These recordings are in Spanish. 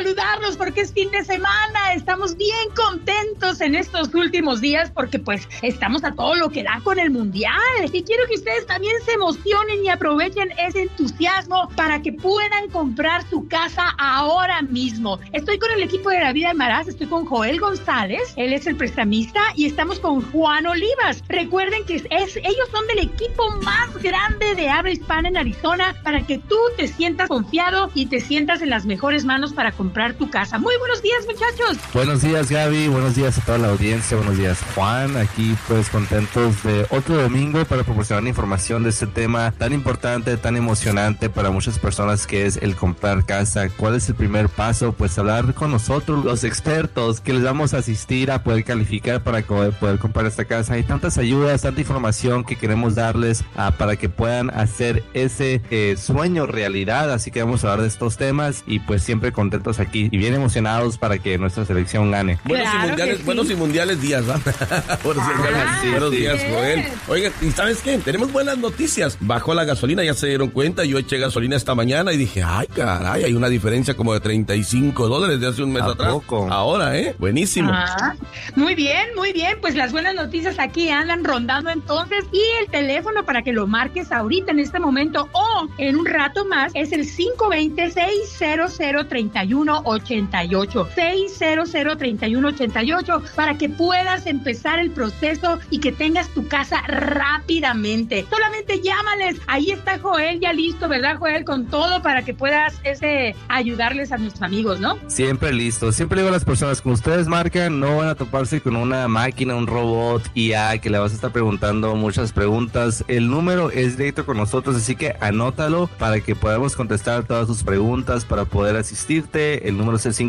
saludarlos porque es fin de semana. Estamos bien contentos en estos últimos días porque pues estamos a todo lo que da con el Mundial. Y quiero que ustedes también se emocionen y aprovechen ese entusiasmo para que puedan comprar su casa ahora mismo. Estoy con el equipo de David Almaraz, estoy con Joel González, él es el prestamista, y estamos con Juan Olivas. Recuerden que ellos son del equipo más grande de habla hispana en Arizona para que tú te sientas confiado y te sientas en las mejores manos para comprar tu casa. Muy buenos días, muchachos. Buenos días, Gaby, buenos días a toda la audiencia, buenos días, Juan. Aquí pues contentos de otro domingo para proporcionar información de este tema tan importante, tan emocionante para muchas personas, que es el comprar casa. ¿Cuál es el primer paso? Pues hablar con nosotros, los expertos, que les vamos a asistir a poder calificar para poder comprar esta casa. Hay tantas ayudas, tanta información que queremos darles para que puedan hacer ese sueño realidad. Así que vamos a hablar de estos temas y pues siempre contentos aquí y bien emocionados para que nuestra selección gane. Buenos y mundiales días, ¿verdad? Buenos días, Joel. Oigan, ¿y sabes qué? Tenemos buenas noticias. Bajó la gasolina, ya se dieron cuenta. Yo eché gasolina esta mañana y dije, ay, caray, hay una diferencia como de $35 de hace un mes atrás. Poco. Ahora, buenísimo. Muy bien, pues las buenas noticias aquí andan rondando entonces, y el teléfono para que lo marques ahorita en este momento o en un rato más es el 520-600-3188, 600-3188, para que puedas empezar el proceso y que tengas tu casa rápidamente. Solamente llámales, ahí está Joel ya listo, ¿verdad, Joel? Con todo para que puedas ayudarles a nuestros amigos, ¿no? Siempre listo, siempre digo a las personas, cuando ustedes marcan, no van a toparse con una máquina, un robot IA que le vas a estar preguntando muchas preguntas. El número es directo con nosotros, así que anótalo para que podamos contestar todas tus preguntas para poder asistirte. El número es el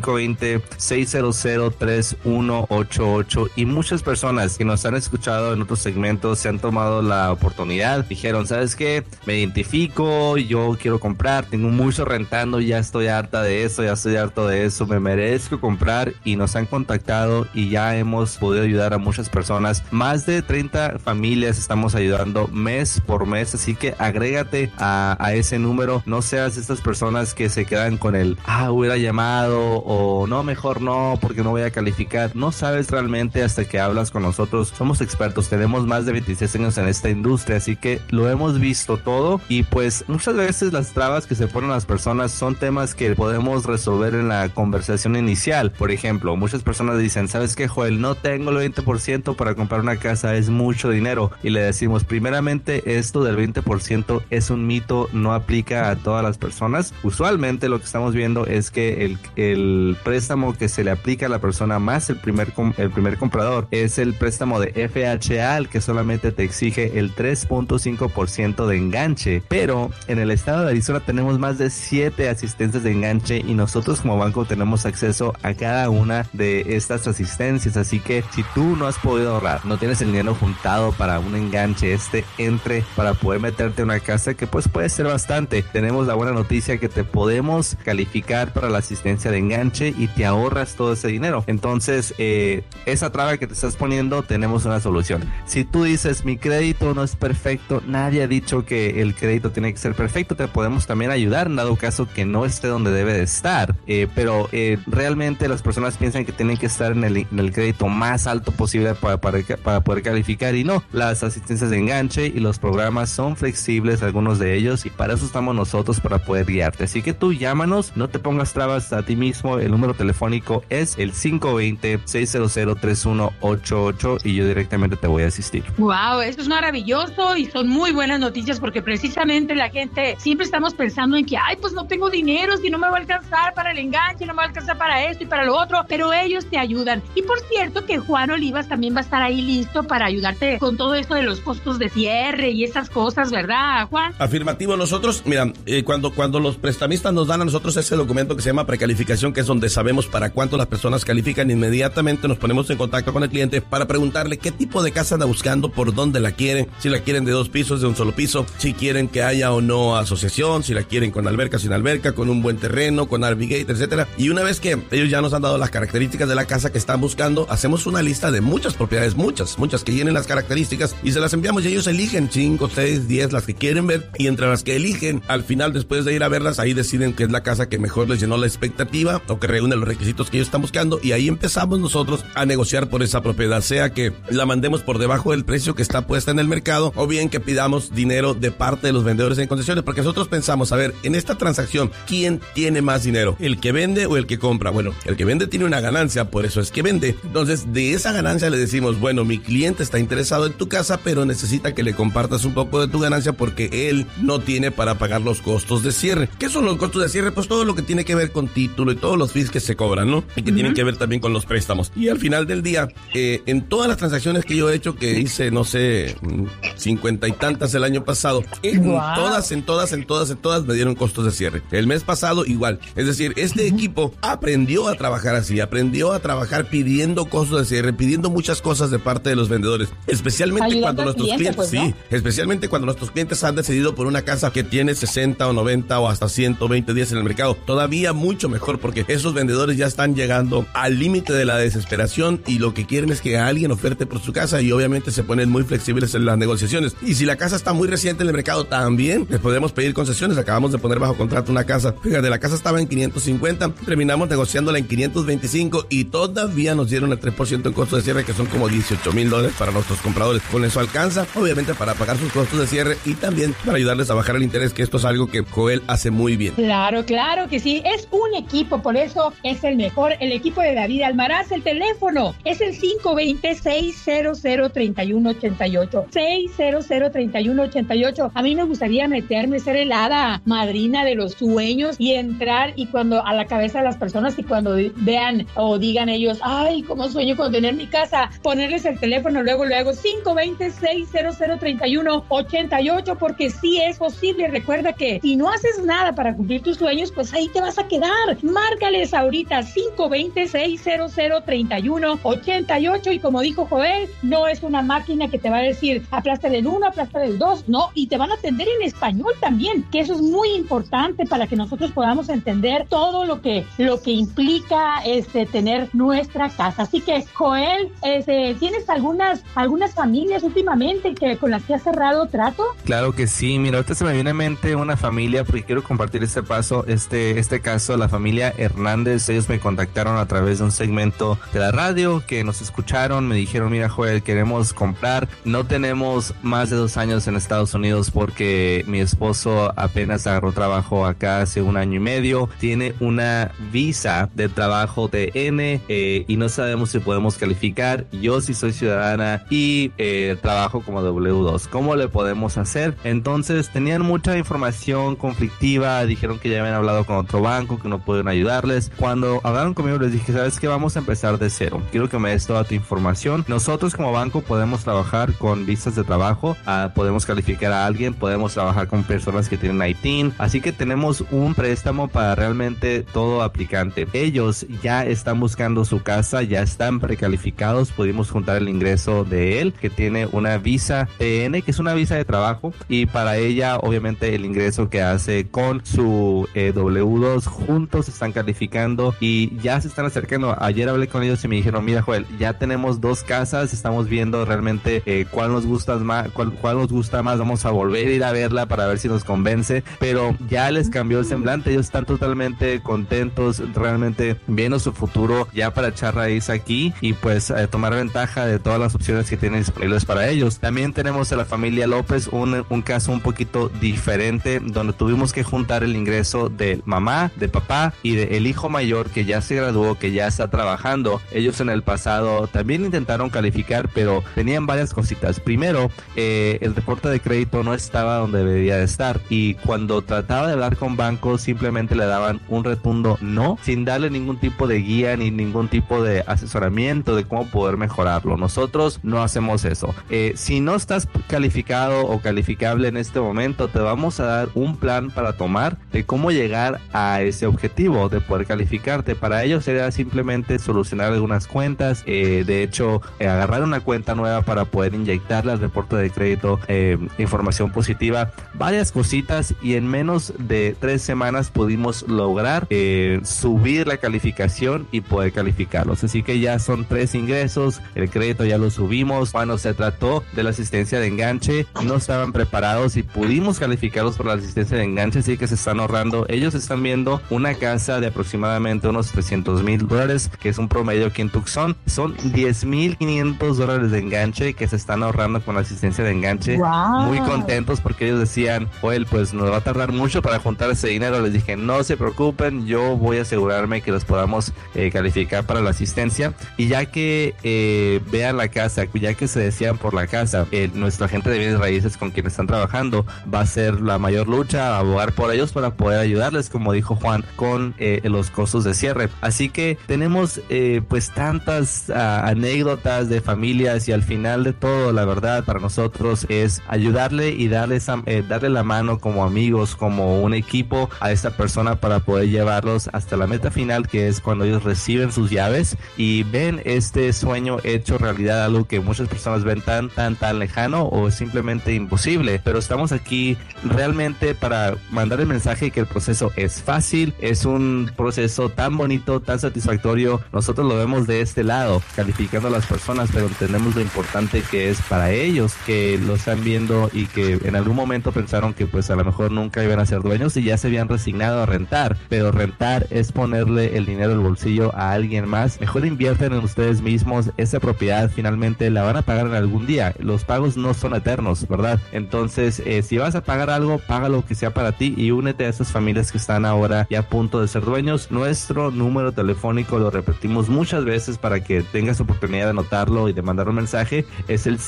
520-600-3188, y muchas personas que nos han escuchado en otros segmentos se han tomado la oportunidad, dijeron, ¿sabes qué? Me identifico, yo quiero comprar, tengo mucho rentando, ya estoy harta de eso, ya estoy harto de eso, me merezco comprar, y nos han contactado y ya hemos podido ayudar a muchas personas. Más de 30 familias estamos ayudando mes por mes, así que agrégate a ese número. No seas estas personas que se quedan con el hubiera llamado, o no, mejor no, porque no voy a calificar. No sabes realmente hasta que hablas con nosotros. Somos expertos, tenemos más de 26 años en esta industria, así que lo hemos visto todo, y pues muchas veces las trabas que se ponen las personas son temas que podemos resolver en la conversación inicial. Por ejemplo, muchas personas dicen, ¿sabes qué, Joel? No tengo el 20% para comprar una casa, es mucho dinero. Y le decimos, primeramente, esto del 20% es un mito, no aplica a todas las personas. Usualmente lo que estamos viendo es que el préstamo que se le aplica a la persona más el primer comprador es el préstamo de FHA, el que solamente te exige el 3.5% de enganche. Pero en el estado de Arizona tenemos más de 7 asistencias de enganche, y nosotros como banco tenemos acceso a cada una de estas asistencias. Así que si tú no has podido ahorrar, no tienes el dinero juntado para un enganche entre para poder meterte en una casa, que pues puede ser bastante, tenemos la buena noticia que te podemos calificar para la asistencia de enganche y te ahorras todo ese dinero. Entonces esa traba que te estás poniendo, tenemos una solución. Si tú dices, mi crédito no es perfecto, nadie ha dicho que el crédito tiene que ser perfecto, te podemos también ayudar en dado caso que no esté donde debe de estar, pero realmente las personas piensan que tienen que estar en el crédito más alto posible para poder calificar, y no, las asistencias de enganche y los programas son flexibles, algunos de ellos, y para eso estamos nosotros, para poder guiarte. Así que tú llámanos, no te pongas trabas a ti mismo. El número telefónico es el 520-600-3188 y yo directamente te voy a asistir. Wow, esto es maravilloso y son muy buenas noticias, porque precisamente la gente siempre estamos pensando en que pues no tengo dinero, si no me va a alcanzar para el enganche, no me va a alcanzar para esto y para lo otro, pero ellos te ayudan. Y por cierto que Juan Olivas también va a estar ahí listo para ayudarte con todo esto de los costos de cierre y esas cosas, ¿verdad, Juan? Afirmativo. Nosotros, mira, cuando los prestamistas nos dan a nosotros ese documento que se llama precalificación, que es donde sabemos para cuánto las personas califican, inmediatamente nos ponemos en contacto con el cliente para preguntarle qué tipo de casa anda buscando, por dónde la quieren, si la quieren de 2 pisos, de un solo piso, si quieren que haya o no asociación, si la quieren con alberca, sin alberca, con un buen terreno, con RV Gate, etcétera. Y una vez que ellos ya nos han dado las características de la casa que están buscando, hacemos una lista de muchas propiedades, muchas que tienen las características, y se las enviamos y ellos eligen 5, 6, 10, las que quieren ver, y entre las que eligen, al final, después de ir a verlas, ahí deciden que es la casa que mejor les llenó la expectativa o que reúne los requisitos que ellos están buscando, y ahí empezamos nosotros a negociar por esa propiedad, sea que la mandemos por debajo del precio que está puesta en el mercado o bien que pidamos dinero de parte de los vendedores en concesiones, porque nosotros pensamos, a ver, en esta transacción, ¿quién tiene más dinero? ¿El que vende o el que compra? Bueno, el que vende tiene una ganancia, por eso es que vende. Entonces, de esa ganancia le decimos, bueno, mi cliente está interesado en tu casa, pero necesita que le compartas un poco de tu ganancia porque él no tiene para pagar los costos de cierre. ¿Qué son los costos de cierre? Pues todo lo que tiene que ver con título y todos los fees que se cobran, ¿no? Y que tienen que ver también con los préstamos. Y al final del día, en todas las transacciones que yo he hecho, que hice, no sé, 50 y tantas el año pasado, en todas me dieron costos de cierre. El mes pasado igual. Es decir, este equipo aprendió a trabajar así, aprendió a trabajar pidiendo costos de cierre, pidiendo muchas cosas de parte de los vendedores, especialmente cuando nuestros clientes, pues, ¿no? Sí, especialmente cuando nuestros clientes han decidido por una casa que tiene 60 o 90 o hasta 120 días en el mercado. Todavía mucho mejor, porque esos vendedores ya están llegando al límite de la desesperación y lo que quieren es que alguien oferte por su casa, y obviamente se ponen muy flexibles en las negociaciones. Y si la casa está muy reciente en el mercado, también les podemos pedir concesiones. Acabamos de poner bajo contrato una casa. Fíjate, la casa estaba en 550, terminamos negociándola en 525 y todavía nos dieron el 3% en costos de cierre, que son como $18,000 para nuestros compradores. Con eso alcanza, obviamente, para pagar sus costos de cierre y también para ayudarles a bajar el interés, que esto es algo que Joel hace muy bien. Claro que sí. Es un equipo, por eso es el mejor. El equipo de David Almaraz. El teléfono es el 520-600-3188. 600-3188. A mí me gustaría meterme, ser el hada madrina de los sueños y entrar y cuando a la cabeza de las personas, y cuando vean o digan ellos, ay, cómo sueño con tener mi casa, ponerles el teléfono luego 520-600-3188, porque sí es posible. Recuerda que si no haces nada para cumplir tus sueños, pues ahí te vas a quedar. Márcales ahorita 520-600-3188, y como dijo Joel, no es una máquina que te va a decir aplástale el 1, aplástale el 2, no, y te van a atender en español también, que eso es muy importante para que nosotros podamos entender todo lo que implica tener nuestra casa. Así que, Joel, ¿tienes algunas familias últimamente con las que has cerrado trato? Claro que sí. Mira, ahorita se me viene a mente una familia, porque quiero compartir este caso, la familia Hernández. Ellos me contactaron a través de un segmento de la radio, que nos escucharon, me dijeron, mira, Joel, queremos comprar, no tenemos más de 2 años en Estados Unidos porque mi esposo apenas agarró trabajo acá hace 1 año y medio, tiene una visa de trabajo de N y no sabemos si podemos calificar. Yo sí soy ciudadana y trabajo como W2. ¿Cómo le podemos hacer? Entonces tenían mucha información conflictiva, dijeron que ya habían hablado con otro banco, que no pueden ayudarles. Cuando hablaron conmigo les dije, ¿sabes qué? Vamos a empezar de cero. Quiero que me des toda tu información. Nosotros como banco podemos trabajar con visas de trabajo, podemos calificar a alguien, podemos trabajar con personas que tienen ITIN, así que tenemos un préstamo para realmente todo aplicante. Ellos ya están buscando su casa, ya están precalificados, pudimos juntar el ingreso de él, que tiene una visa TN, que es una visa de trabajo, y para ella obviamente el ingreso que hace con su W2, juntos están calificando y ya se están acercando. Ayer hablé con ellos y me dijeron, mira, Joel, ya tenemos 2 casas, estamos viendo realmente cuál nos gusta más, cuál nos gusta más, vamos a volver a ir a verla para ver si nos convence, pero ya les cambió el semblante, ellos están totalmente contentos, realmente viendo su futuro ya para echar raíz aquí y pues tomar ventaja de todas las opciones que tienen disponibles para ellos. También tenemos a la familia López, un caso un poquito diferente, donde tuvimos que juntar el ingreso de mamá, de papá y del hijo mayor, que ya se graduó, que ya está trabajando. Ellos en el pasado también intentaron calificar, pero tenían varias cositas. Primero, el reporte de crédito no estaba donde debería de estar, y cuando trataba de hablar con bancos simplemente le daban un rotundo no, sin darle ningún tipo de guía ni ningún tipo de asesoramiento de cómo poder mejorarlo. Nosotros no hacemos eso. Si no estás calificado o calificable en este momento, te vamos a dar un plan para tomar de cómo llegar a ese objetivo de poder calificarte. Para ello sería simplemente solucionar algunas cuentas, de hecho agarrar una cuenta nueva para poder inyectarle al reporte de crédito información positiva, varias cositas, y en menos de 3 semanas pudimos lograr subir la calificación y poder calificarlos. Así que ya son 3 ingresos, el crédito ya lo subimos. Cuando se trató de la asistencia de enganche, no estaban preparados y pudimos calificarlos por la asistencia de enganche, así que se están ahorrando. Ellos están viendo una una casa de aproximadamente unos $300,000, que es un promedio aquí en Tucson. Son $10,500 de enganche que se están ahorrando con la asistencia de enganche. Wow. Muy contentos porque ellos decían, Joel, pues nos va a tardar mucho para juntar ese dinero. Les dije, no se preocupen, yo voy a asegurarme que los podamos calificar para la asistencia. Y ya que vean la casa, ya que se decían por la casa, nuestro agente de bienes raíces con quien están trabajando va a hacer la mayor lucha, abogar por ellos para poder ayudarles, como dijo Juan, con los costos de cierre. Así que tenemos pues tantas anécdotas de familias, y al final de todo, la verdad para nosotros es ayudarle y darle la mano como amigos, como un equipo a esta persona para poder llevarlos hasta la meta final, que es cuando ellos reciben sus llaves y ven este sueño hecho realidad, algo que muchas personas ven tan lejano o simplemente imposible. Pero estamos aquí realmente para mandar el mensaje que el proceso es fácil, es un proceso tan bonito, tan satisfactorio. Nosotros lo vemos de este lado, calificando a las personas, pero entendemos lo importante que es para ellos, que lo están viendo y que en algún momento pensaron que pues a lo mejor nunca iban a ser dueños y ya se habían resignado a rentar, pero rentar es ponerle el dinero al bolsillo a alguien más. Mejor invierten en ustedes mismos. Esa propiedad finalmente la van a pagar en algún día. Los pagos no son eternos, ¿verdad? Entonces, si vas a pagar algo, paga lo que sea para ti y únete a esas familias que están ahora ya a punto de ser dueños. Nuestro número telefónico lo repetimos muchas veces para que tengas oportunidad de anotarlo y de mandar un mensaje. Es el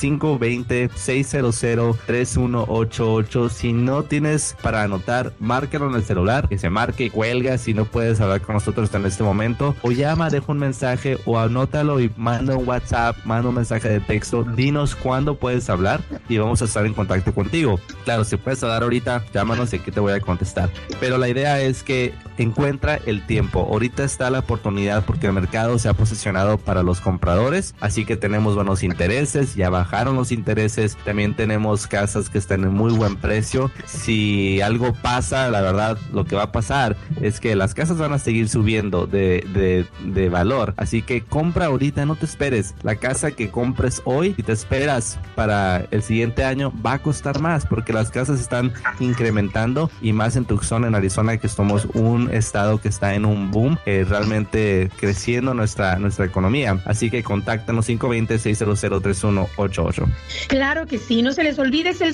520-600-3188. Si no tienes para anotar, márcalo en el celular, que se marque y cuelga si no puedes hablar con nosotros en este momento, o llama, deja un mensaje o anótalo y manda un WhatsApp, manda un mensaje de texto, dinos cuándo puedes hablar y vamos a estar en contacto contigo. Claro, si puedes hablar ahorita, llámanos y aquí te voy a contestar, pero la idea es que encuentra el tiempo. Ahorita está la oportunidad porque el mercado se ha posicionado para los compradores, así que tenemos buenos intereses, ya bajaron los intereses, también tenemos casas que están en muy buen precio. Si algo pasa, la verdad lo que va a pasar es que las casas van a seguir subiendo de valor, así que compra ahorita, no te esperes. La casa que compres hoy, si te esperas para el siguiente año, va a costar más porque las casas están incrementando, y más en Tucson, en Arizona, que somos un estado que está en un boom, realmente creciendo nuestra economía. Así que contáctanos 520-600-3188. Claro que sí, no se les olvide, es el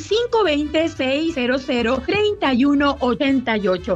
520-600-3188.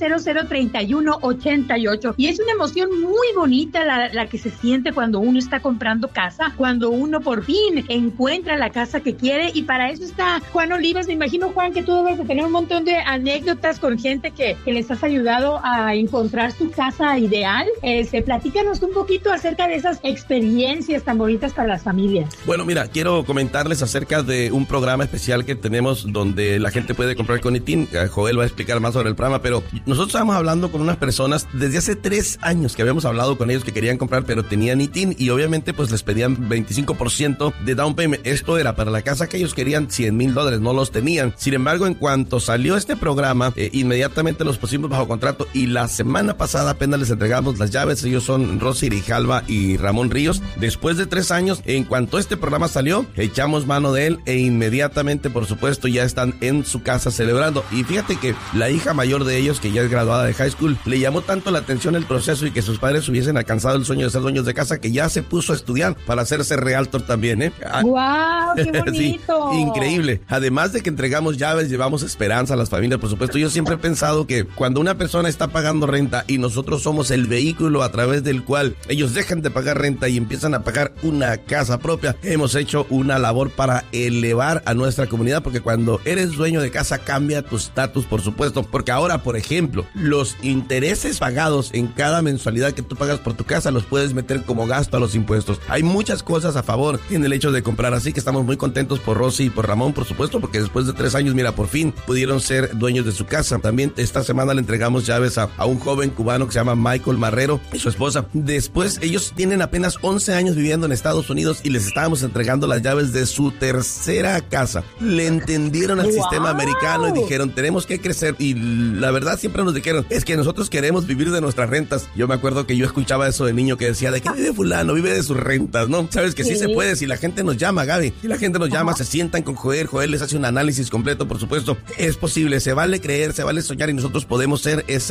600-3188. Y es una emoción muy bonita la que se siente cuando uno está comprando casa, cuando uno por fin encuentra la casa que quiere, y para eso está Juan Olivas. Me imagino, Juan, que tú debes de tener un montón de anécdotas con gente que les has ayudado a encontrar su casa ideal. Platícanos un poquito acerca de esas experiencias tan bonitas para las familias. Bueno, mira, quiero comentarles acerca de un programa especial que tenemos donde la gente puede comprar con ITIN. Joel va a explicar más sobre el programa, pero nosotros estábamos hablando con unas personas desde hace 3 años que habíamos hablado con ellos que querían comprar, pero tenían ITIN y obviamente pues les pedían 25% de down payment. Esto era para la casa que ellos querían, $100,000, no los tenían. Sin embargo, en cuanto salió este programa, inmediatamente los pusimos bajo contrato, y la semana pasada apenas les entregamos las llaves. Ellos son Rosy Grijalva y Ramón Ríos. Después de 3 años, en cuanto este programa salió, echamos mano de él e inmediatamente, por supuesto, ya están en su casa celebrando. Y fíjate que la hija mayor de ellos, que ya es graduada de high school, le llamó tanto la atención el proceso y que sus padres hubiesen alcanzado el sueño de ser dueños de casa, que ya se puso a estudiar para hacerse realtor también, ¿eh? ¡Guau! ¡Qué bonito! Sí, increíble. Además de que entregamos llaves, llevamos esperanza a las familias, por supuesto. Yo siempre he pensado que cuando una persona está pagando renta y nosotros somos el vehículo a través del cual ellos dejan de pagar renta y empiezan a pagar una casa propia, hemos hecho una labor para elevar a nuestra comunidad, porque cuando eres dueño de casa cambia tu estatus, por supuesto, porque ahora, por ejemplo, los intereses pagados en cada mensualidad que tú pagas por tu casa los puedes meter como gasto a los impuestos. Hay muchas cosas a favor en el hecho de comprar, así que estamos muy contentos por Rosy y por Ramón, por supuesto, porque después de 3 años, mira, por fin pudieron ser dueños de su casa. También esta semana le entregamos llaves a un joven cubano que se llama Michael Marrero y su esposa. Después, ellos tienen apenas 11 años viviendo en Estados Unidos y les estábamos entregando las llaves de su tercera casa. Le entendieron al sistema americano y dijeron, tenemos que crecer, y la verdad siempre nos dijeron, es que nosotros queremos vivir de nuestras rentas. Yo me acuerdo que yo escuchaba eso de niño, que decía, ¿de qué vive fulano? Vive de sus rentas, ¿no? Sabes que sí se puede, si la gente nos llama, Gaby, si la gente nos llama, se sientan con Joel les hace un análisis completo, por supuesto, es posible, se vale creer, se vale soñar, y nosotros podemos ser ese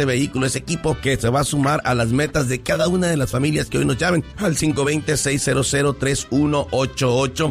ese vehículo, ese equipo que se va a sumar a las metas de cada una de las familias que hoy nos llamen al 520-600-3188,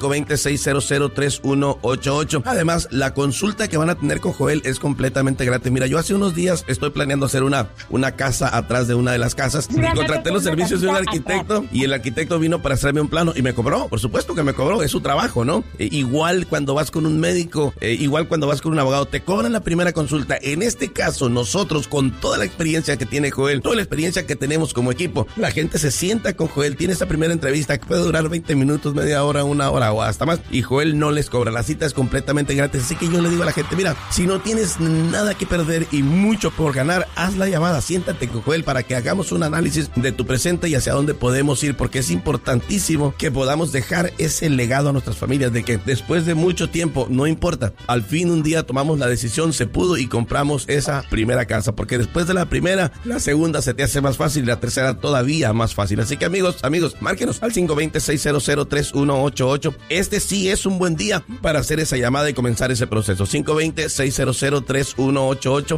520-600-3188. Además, la consulta que van a tener con Joel es completamente gratis. Mira, yo hace unos días estoy planeando hacer una casa atrás de una de las casas y contraté los servicios de un arquitecto y el arquitecto vino para hacerme un plano y me cobró, por supuesto que me cobró, es su trabajo, ¿no? Igual cuando vas con un médico, igual cuando vas con un abogado, te cobran la primera consulta. En este caso, nosotros con toda la experiencia que tiene Joel, toda la experiencia que tenemos como equipo, la gente se sienta con Joel, tiene esa primera entrevista que puede durar 20 minutos, media hora, una hora o hasta más, y Joel no les cobra, la cita es completamente gratis. Así que yo le digo a la gente, mira, si no tienes nada que perder y mucho por ganar, haz la llamada, siéntate con Joel para que hagamos un análisis de tu presente y hacia dónde podemos ir, porque es importantísimo que podamos dejar ese legado a nuestras familias de que después de mucho tiempo, no importa, al fin un día tomamos la decisión, se pudo y compramos esa primera casa, porque después de la primera, la segunda se te hace más fácil y la tercera todavía más fácil. Así que amigos, márquenos al 520-600-3188. Este sí es un buen día para hacer esa llamada y comenzar ese proceso. 520-600-3188,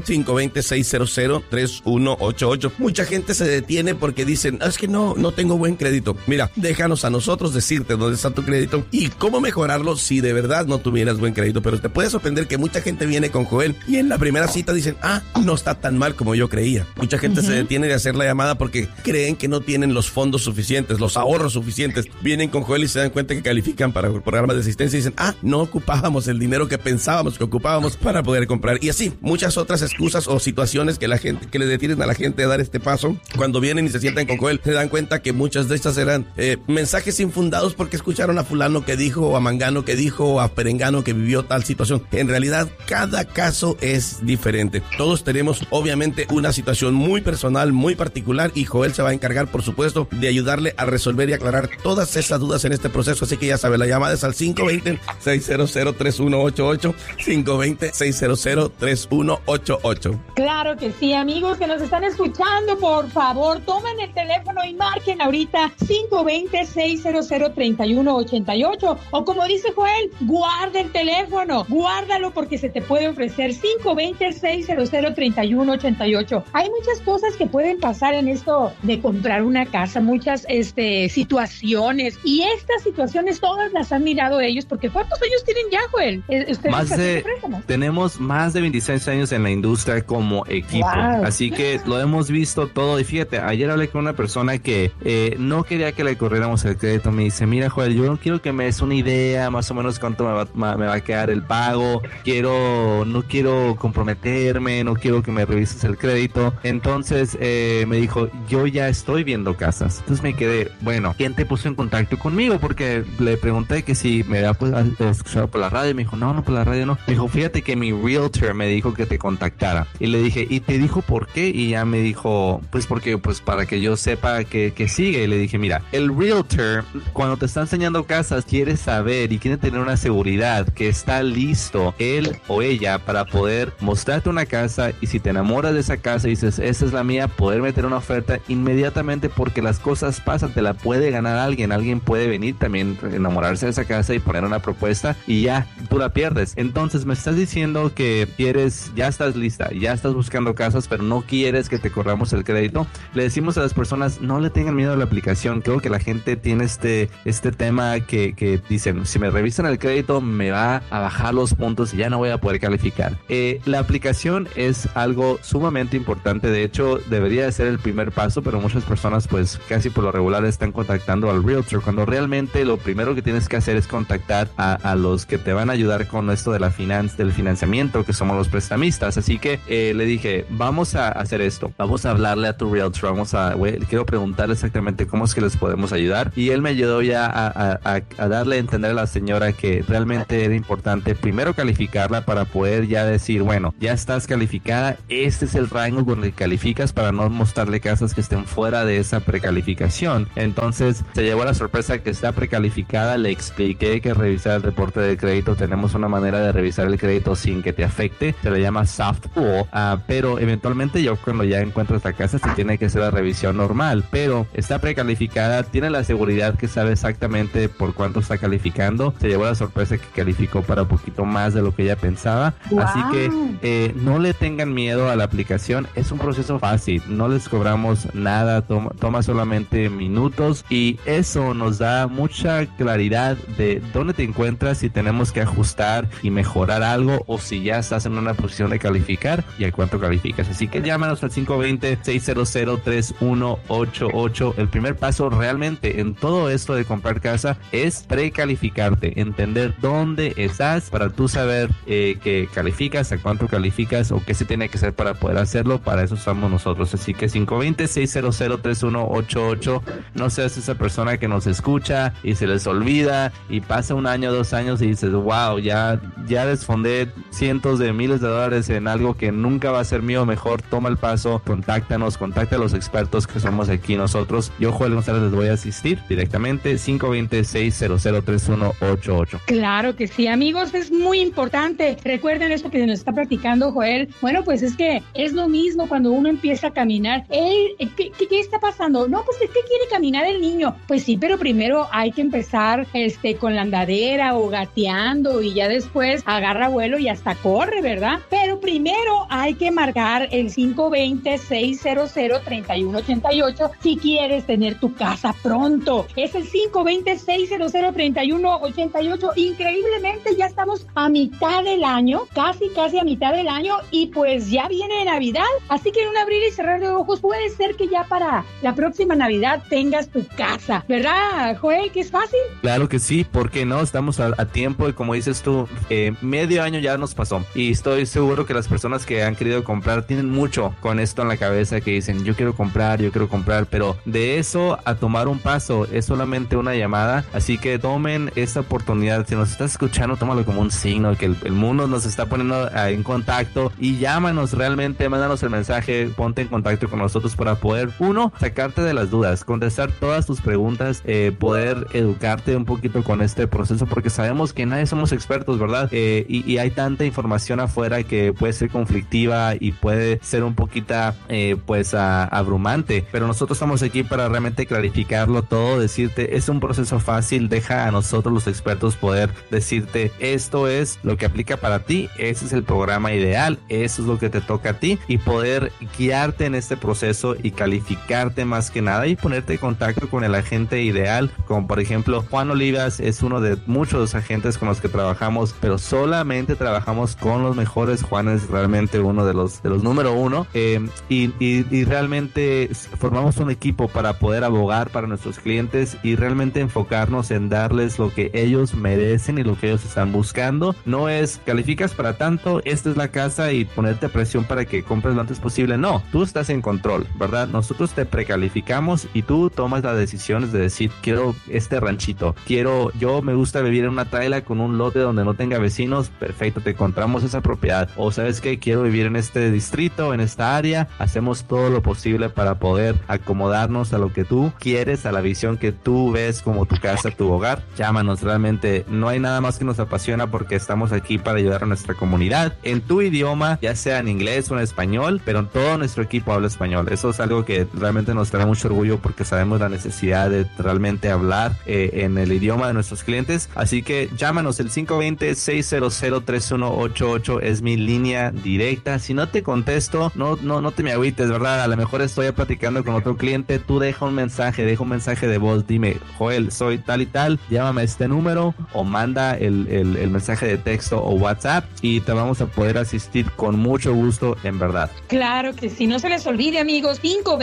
520-600-3188. Mucha gente se detiene porque dicen, es que no tengo buen crédito. Mira, déjanos a nosotros decirte dónde está tu crédito y cómo mejorarlo si de verdad no tuvieras buen crédito. Pero te puede sorprender que mucha gente viene con Joel y en la primera cita dicen, no está tan mal como yo creía. Mucha gente se detiene de hacer la llamada porque creen que no tienen los fondos suficientes, los ahorros suficientes. Vienen con Joel y se dan cuenta que califican para programas de asistencia y dicen, no ocupábamos el dinero que pensábamos que ocupábamos para poder comprar. Y así, muchas otras excusas o situaciones que le detienen a la gente de dar este paso. Cuando vienen y se sientan con Joel, se dan cuenta que muchas de estas eran mensajes infundados porque escucharon a fulano que dijo, o a mangano que dijo, o a perengano que vivió tal situación. En realidad, cada caso es diferente. Todos tenemos, obviamente, una situación muy personal, muy particular, y Joel se va a encargar, por supuesto, de ayudarle a resolver y aclarar todas esas dudas en este proceso. Así que ya sabe, la llamada es al 520-600-3188, 520-600-3188. Claro que sí, amigos que nos están escuchando, por favor, tomen el teléfono y marquen ahorita 520-600-3188, o como dice Joel, guarda el teléfono, guárdalo porque se te puede ofrecer 520-600-3188. Hay muchas cosas que pueden pasar en esto de comprar una casa, muchas situaciones, y estas situaciones todas las han mirado ellos, porque ¿cuántos años tienen ya, Joel? Tenemos más de 26 años en la industria como equipo, así que lo hemos visto todo. Y fíjate, ayer hablé con una persona que no quería que le corriéramos el crédito. Me dice, mira, Joel, yo no quiero que me des una idea más o menos cuánto me va a quedar el pago, no quiero comprometerme, no quiero que me revises el crédito. Entonces me dijo, yo ya estoy viendo casas. Entonces me quedé, bueno, ¿quién te puso en contacto conmigo? Porque le pregunté que si me había escuchado por la radio, y me dijo, no, por la radio no. Me dijo, fíjate que mi realtor me dijo que te contactara. Y le dije, ¿y te dijo por qué? Y ya me dijo, pues porque, pues para que yo sepa que sigue. Y le dije, mira, el realtor, cuando te está enseñando casas, quiere saber y quiere tener una seguridad que está listo él o ella para poder mostrarte una casa, y si te enamoras de esa casa y dices, esa es la mía, poder meter una oferta inmediatamente, porque las cosas pasan, te la puede ganar alguien puede venir también, enamorarse de esa casa y poner una propuesta y ya, tú la pierdes. Entonces me estás diciendo que ya estás lista, ya estás buscando casas, pero no quieres que te corramos el crédito. Le decimos a las personas, no le tengan miedo a la aplicación. Creo que la gente tiene este tema que dicen, si me revisan el crédito me va a bajar los puntos y ya no voy a poder calificar. La aplicación es algo sumamente importante. De hecho, debería de ser el primer paso, pero muchas personas pues casi por lo regular están contactando al realtor, cuando realmente lo primero que tienes que hacer es contactar a los que te van a ayudar con esto de del financiamiento, que somos los prestamistas. Así que le dije, vamos a hacer esto, vamos a hablarle a tu realtor, quiero preguntarle exactamente cómo es que les podemos ayudar. Y él me ayudó ya a darle a entender a la señora que realmente era importante primero calificarla para poder ya decir, bueno, ya estás calificada, este es el rango con el que calificas, para no mostrarle casas que estén fuera de esa precalificación. Entonces se llevó la sorpresa que está precalificada. Le expliqué que revisar el reporte de crédito, tenemos una manera de revisar el crédito sin que te afecte, se le llama soft pull, pero eventualmente cuando ya encuentras la casa se tiene que hacer la revisión normal, pero está precalificada, tiene la seguridad que sabe exactamente por cuánto está calificando. Se llevó la sorpresa que calificó para un poquito más de lo que ella pensaba. Así que no le tengan miedo a la aplicación. Es un proceso fácil, no les cobramos nada, toma solamente minutos y eso nos da mucha claridad de dónde te encuentras, si tenemos que ajustar y mejorar algo o si ya estás en una posición de calificar y a cuánto calificas. Así que llámanos al 520-600-3188. El primer paso realmente en todo esto de comprar casa es precalificarte, entender dónde estás para tú saber que calificas, a cuánto calificas o qué se tiene que hacer para poder hacerlo. Para eso estamos nosotros. Así que 520-600-3188. No seas esa persona que nos escucha y se les olvida y pasa un año, 2 años y dices, wow, ya desfondé cientos de miles de dólares en algo que nunca va a ser mío. Mejor toma el paso, contáctanos, contacta a los expertos que somos aquí nosotros. Yo, Joel González, les voy a asistir directamente. 520-600-3188. Claro que sí, amigos, es muy importante. Recuerden esto que nos está platicando Joel. Bueno, pues es que es lo mismo cuando uno empieza a caminar. ¿Qué está pasando? No, pues es que quiere caminar el niño. Pues sí, pero primero hay que empezar con la andadera o gateando y ya después agarra vuelo y hasta corre, ¿verdad? Pero primero hay que marcar el 520-600-3188 si quieres tener tu casa pronto. Es el 520-600-3188. Increíblemente ya estamos a mitad del año, casi a mitad del año, y pues ya viene Navidad, así que en un abrir y cerrar de ojos puede ser que ya para la próxima Navidad tengas tu casa, ¿verdad, Joel? ¿Que es fácil? Claro que sí, ¿por qué no? Estamos a tiempo y como dices tú, medio año ya nos pasó y estoy seguro que las personas que han querido comprar tienen mucho con esto en la cabeza, que dicen yo quiero comprar, pero de eso a tomar un paso es solamente una llamada. Así que tomen esta oportunidad. Si nos estás escuchando, tómalo como un signo que el mundo nos está poniendo en contacto y llámanos realmente, mándanos el mensaje, ponte en contacto con nosotros para poder, uno, sacarte de las dudas, contestar todas tus preguntas, poder educarte un poquito con este proceso, porque sabemos que nadie somos expertos, ¿verdad? Y hay tanta información afuera que puede ser conflictiva y puede ser un poquito abrumante, pero nosotros estamos aquí para realmente clarificarlo todo, decirte es un proceso fácil, deja a nosotros los expertos poder decirte esto es lo que aplica para ti, ese es el programa ideal, eso es lo que te toca a ti y poder guiarte en este proceso y calificarte más que nada y ponerte en contacto con el agente ideal, como por ejemplo Juan Olivas es uno de muchos agentes con los que trabajamos, pero solamente trabajamos con los mejores. Juan es realmente uno de los número uno y realmente formamos un equipo para poder abogar para nuestros clientes y realmente enfocarnos en darles lo que ellos merecen y lo que ellos están buscando. No es calificas para tanto, esta es la casa y ponerte presión para que compres lo antes posible. No, tú estás en control, ¿verdad? Nosotros te precalificamos y tú tomas las decisiones de decir quiero este ranchito, yo me gusta vivir en una traila con un lote donde no tenga vecinos, perfecto, te encontramos esa propiedad. O sabes que quiero vivir en este distrito, en esta área, hacemos todo lo posible para poder acomodarnos a lo que tú quieres, a la visión que tú ves como tu casa, tu hogar. Llámanos, realmente no hay nada más que nos apasiona porque estamos aquí para ayudar a nuestra comunidad en tu idioma, ya sea en inglés o en español, pero todo nuestro equipo habla español. Eso es algo que realmente nos trae mucho orgullo porque sabemos la necesidad de realmente hablar en el idioma de nuestros clientes. Así que llámanos, el 520-600-3188 es mi línea directa. Si no te contesto, no te me agüites, ¿verdad? A lo mejor estoy platicando con otro cliente, tú deja un mensaje de voz, dime, Joel, soy tal y tal, llámame a este número o manda el mensaje de texto o WhatsApp y te vamos a poder asistir con mucho gusto, en verdad. Claro que sí, no se les olvide, amigos,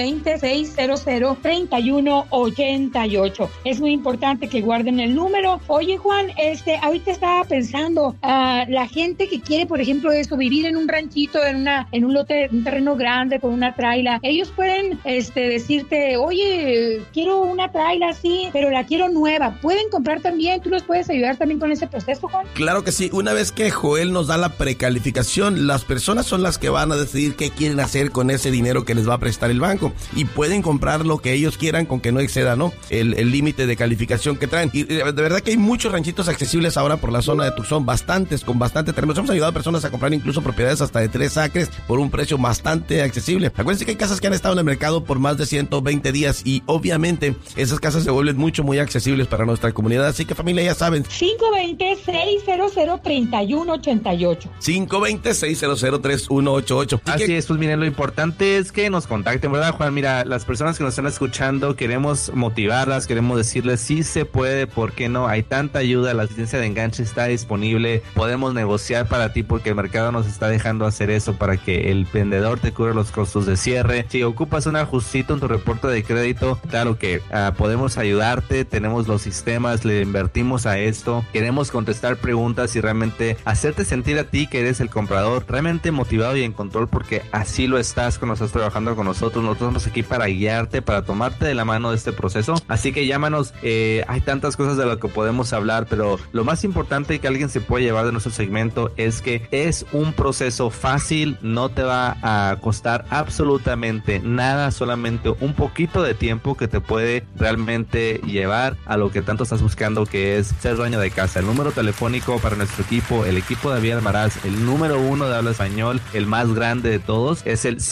520-600-3188. Es muy importante que guarden el número. Oye, Juan, ahorita estaba pensando, la gente que quiere, por ejemplo, vivir en un ranchito, en un lote, un terreno grande con una traila, ellos pueden decirte, oye, quiero una traila así, pero la quiero nueva. Pueden comprar también, tú los puedes ayudar también con ese proceso, Juan. Claro que sí, una vez que Joel nos da la precalificación, las personas son las que van a decidir qué quieren hacer con ese dinero que les va a prestar el banco y pueden comprar lo que ellos quieran con que no exceda, ¿no?, el límite de calificación que traen. Y de verdad que hay muchos ranchitos accesibles ahora por la zona de Tucson, bastantes, con bastante terreno. Hemos ayudado a personas a comprar incluso propiedades hasta de 3 acres por un precio bastante accesible. Acuérdense que hay casas que han estado en el mercado por más de 120 días y obviamente esas casas se vuelven muy accesibles para nuestra comunidad. Así que, familia, ya saben, 520-600-3188. 520-600-3188. 888. Así es, pues miren, lo importante es que nos contacten, ¿verdad, Juan? Mira, las personas que nos están escuchando, queremos motivarlas, queremos decirles sí se puede, ¿por qué no? Hay tanta ayuda, la asistencia de enganche está disponible, podemos negociar para ti porque el mercado nos está dejando hacer eso para que el vendedor te cubra los costos de cierre. Si ocupas un ajustito en tu reporte de crédito, claro que podemos ayudarte, tenemos los sistemas, le invertimos a esto, queremos contestar preguntas y realmente hacerte sentir a ti que eres el comprador realmente motivado y en control, porque así lo estás cuando estás trabajando con nosotros. Nosotros estamos aquí para guiarte, para tomarte de la mano de este proceso, así que llámanos. Hay tantas cosas de lo que podemos hablar, pero lo más importante que alguien se puede llevar de nuestro segmento es que es un proceso fácil, no te va a costar absolutamente nada, solamente un poquito de tiempo que te puede realmente llevar a lo que tanto estás buscando, que es ser dueño de casa. El número telefónico para nuestro equipo, el equipo de David Almaraz, el número 1 de habla español, el más grande de todos, es el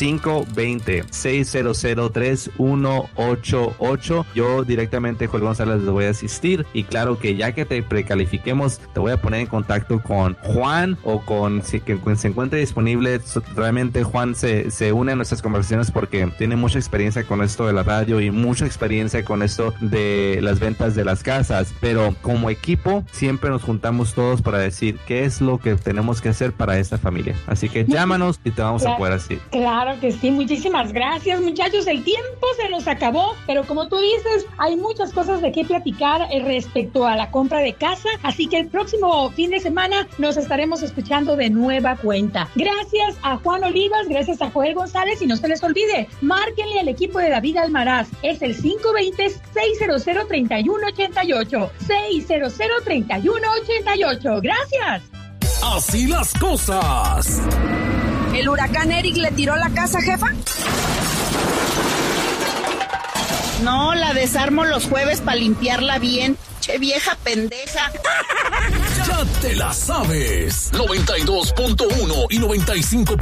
520-600-3188. Yo directamente, Joel González, les voy a asistir, y claro que ya que te precalifiquemos, te voy a poner en contacto con Juan o con si que se encuentre disponible. Realmente Juan se une a nuestras conversaciones porque tiene mucha experiencia con esto de la radio y mucha experiencia con esto de las ventas de las casas, pero como equipo siempre nos juntamos todos para decir qué es lo que tenemos que hacer para esta familia. Así que llámanos y te vamos a poder así. Claro que sí, muchísimas gracias, muchachos. El tiempo se nos acabó, pero como tú dices, hay muchas cosas de qué platicar respecto a la compra de casa, así que el próximo fin de semana nos estaremos escuchando de nueva cuenta. Gracias a Juan Olivas, gracias a Joel González, y no se les olvide, márquenle al equipo de David Almaraz, es el 520-600-3188, 600-3188. Gracias. Así las cosas. ¿El huracán Eric le tiró la casa, jefa? No, la desarmo los jueves para limpiarla bien. Che vieja pendeja. Ya te la sabes. 92.1 y 95.